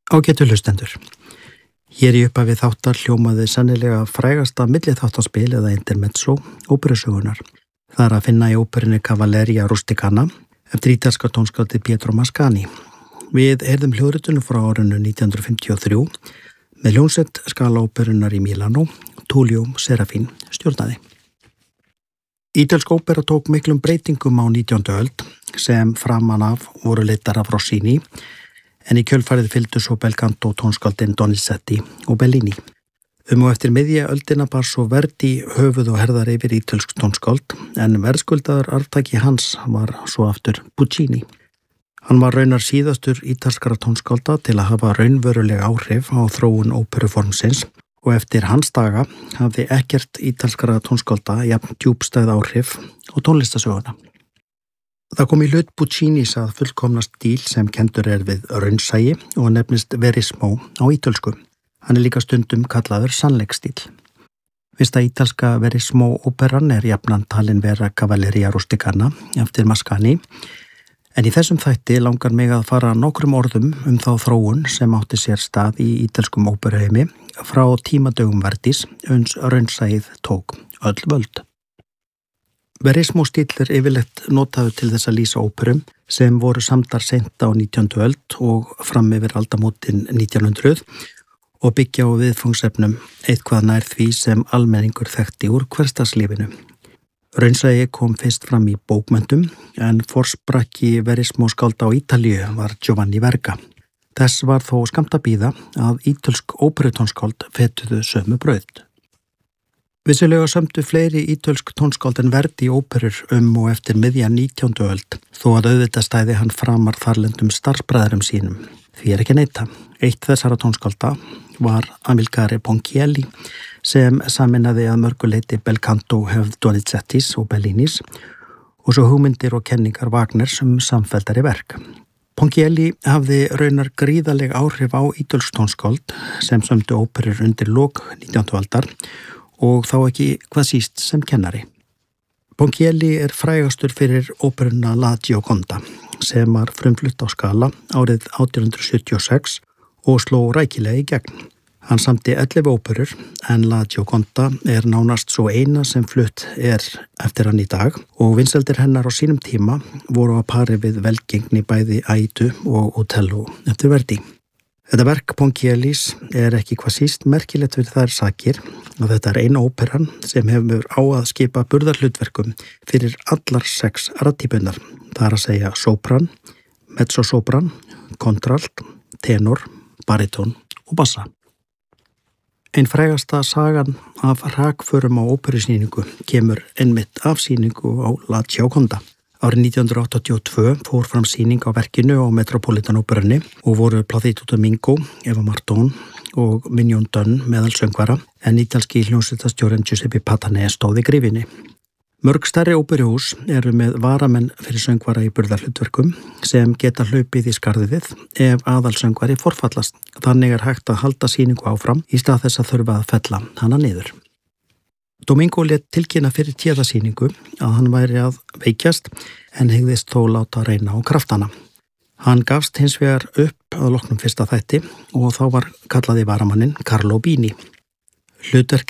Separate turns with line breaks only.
Ágætu hlustendur. Hér í upphafi þáttar hljómaði sennilega frægasta milliþáttaspil eða intermezzo óperusögunar. Það er að finna í óperunni Cavalleria Rusticana eftir ítalska tónskáldið Pietro Mascagni. Við heyrðum hljóðritunum frá árinu 1953 með hljómsveit skalaóperunnar í Milano, Tullio Serafin stjórnaði. Ítölsk ópera tók miklum breytingum á 19. öld sem framan af voru leiddar af Rossini, en í kjölfarið fylgdu svo belcanto tónskáldin Donizetti og Bellini. Og eftir miðja öldina bar svo Verdi höfuð og herðar yfir ítölsk tónskáld, en verðskuldaður arftaki hans var svo aftur Puccini. Hann var raunar síðastur ítalskara tónskálda til að hafa raunveruleg áhrif á þróun óperuformsins, og eftir hans daga hafði ekkert ítalskara tónskálda jafn djúpstæð áhrif á tónlistasöguna. Það kom í hlut Puccinis að fullkomna stíl sem kendur við raunsæi og nefnist verismo á ítölsku. Hann líka stundum kallaður sannleikstíl. Fyrsta ítalska verismo óperan jafnan talin vera Cavalleria Rusticana eftir Mascagni, en í þessum þætti langar mig að fara nokkrum orðum þá þróun sem átti sér stað í ítölskum óperuheimi frá tímadögum Verdis uns raunsæið tók öll völd. Verismo stíll yfirleitt notaður til þess að lýsa óperum sem voru samdar seint á 19. öld og fram yfir aldamótin 1900 og byggja á viðfangsefnum eitthvað nær því sem almenningur þekkti úr hversdagslífinu. Raunsæi kom fyrst fram í bókmenntum, en forsprakki verismo skálda á Ítalíu var Giovanni Verga. Þess var þó skammt að bíða að ítölsk óperutónskáld fetuðu sömu brauð. Vissulega sömdu fleiri ítölsk tónskáld en Verdi óperur og eftir miðja 19. öld, þó að auðvitað stæði hann framar þarlendum starfsbræðrum sínum. Því ekki að neita. Eitt þessara tónskálda var Amilcare Ponchielli sem saminaði að mörguleiti belcanto hefð Donizettis og Bellinis og svo hugmyndir og kenningar Wagners samfelldari verk. Ponchielli hafði raunar gríðaleg áhrif á ítölsk tónskáld sem sömdu óperur undir lok 19. aldar og þá ekki hvað síst sem kennari. Ponchielli frægastur fyrir óperuna La Gioconda sem var frumflutt á Skala árið 1876 og sló rækilega í gegn. Hann samdi 11 óperur, en La Gioconda nánast svo eina sem flutt eftir hann í dag og vinsældir hennar á sínum tíma voru að pari við velgengni bæði Aidu og Otello eftir Verdi. Þetta verk Ponchiellis ekki hvað síst merkilegt fyrir þær sakir og þetta eina óperan sem hefur á að skipa burðarhlutverkum fyrir allar 6 raddtípunar. Það að segja sopran, mezzosopran, kontralt, tenor, baritón og bassa. Ein frægasta sagan af hrakförum á óperusýningu kemur einmitt af sýningu á La Gioconda. Árið 1982 fór fram sýning á verkinu á Metropolitan óperunni og voru Placido Domingo, Eva Martón og Mignon Dunn meðal söngvara, en ítalski hljómsveitarstjórinn Giuseppe Patane stóð í gryfjunni. Mörg stærri óperuhús með varamenn fyrir söngvara í burðarhlutverkum sem geta hlaupið í skarðið ef aðalsöngvari forfallast. Þannig hægt að halda sýningu áfram í stað þess að þurfa að fella hana niður. Domingo lét tilkynna fyrir tíðasýningu að hann væri að veikjast en hygðist þó láta reyna á kraftana. Hann gafst hins vegar upp að loknum fyrsta þætti og þá var kallaði varamannin Carlo Bini. Hlutverk